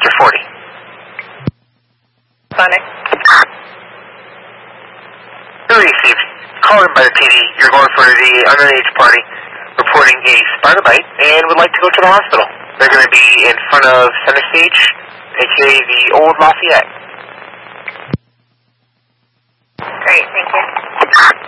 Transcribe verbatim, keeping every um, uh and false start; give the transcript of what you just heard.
Sector forty. Sonic. You received. Called in by the P D. You're going for the underage party, reporting a spider bite, and would like to go to the hospital. They're going to be in front of Center Stage, aka the old Lafayette. Great, thank you.